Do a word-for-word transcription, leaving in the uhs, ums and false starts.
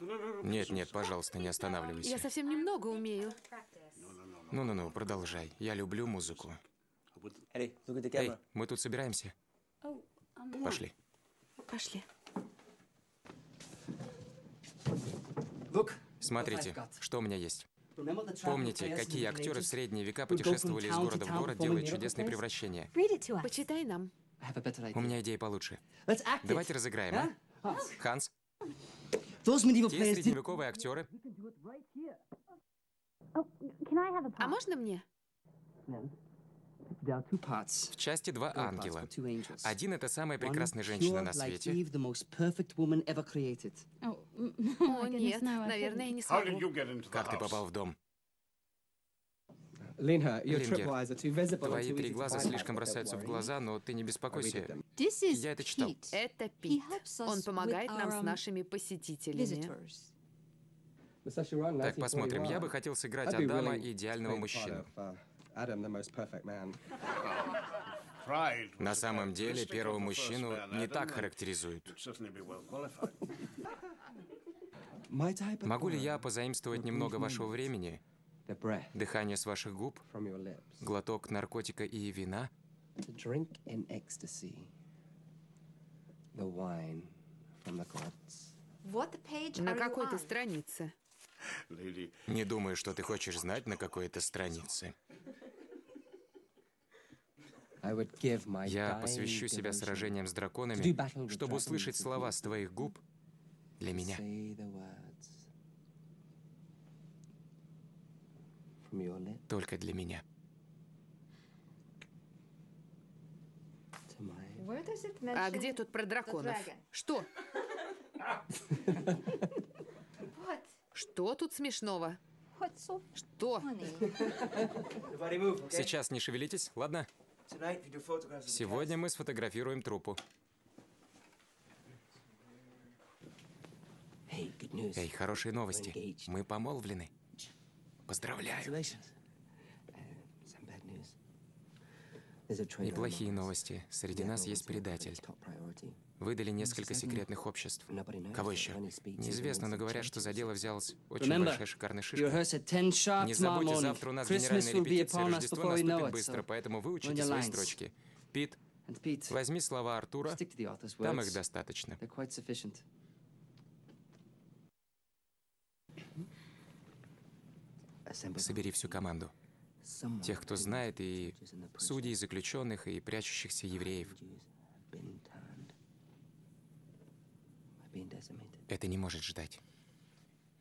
Нет, нет, пожалуйста, не останавливайся. Я совсем немного умею. Ну-ну-ну, продолжай. Я люблю музыку. Эй, мы тут собираемся. Пошли. Пошли. Смотрите, что у меня есть. Помните, какие актеры в средние века путешествовали из города в город, делая чудесные превращения? Почитай нам. У меня идея получше. Давайте разыграем, а? Ханс, те средневековые актеры. А можно мне? В части два ангела. Один — это самая прекрасная женщина на свете. О, нет, наверное, я не смогу. Как ты попал в дом? Лингер, Лингер, твои три глаза слишком бросаются в глаза, но ты не беспокойся. Я это читал. Это Пит. Он помогает нам с нашими посетителями. Так, посмотрим. Я бы хотел сыграть Адама, идеального мужчину. На самом деле, первого мужчину не так характеризуют. Могу ли я позаимствовать немного вашего времени? Дыхание с ваших губ? Глоток наркотика и вина? На какой ты странице? Не думаю, что ты хочешь знать, на какой это странице. Я посвящу себя сражениям с драконами, чтобы услышать слова с твоих губ для меня. Только для меня. А где тут про драконов? Что? Что тут смешного? Что? Сейчас не шевелитесь, ладно? Сегодня мы сфотографируем труппу. Эй, хорошие новости. Мы помолвлены. Поздравляю. Неплохие новости. Среди нас есть предатель. Выдали несколько секретных обществ. Кого еще? Неизвестно, но говорят, что за дело взялась очень большая шикарная шишка. Не забудьте, завтра у нас генеральная репетиция, Рождество наступит быстро, поэтому выучите свои строчки. Пит, возьми слова Артура, там их достаточно. Собери всю команду. Тех, кто знает, и судей, заключенных, и прячущихся евреев. Это не может ждать.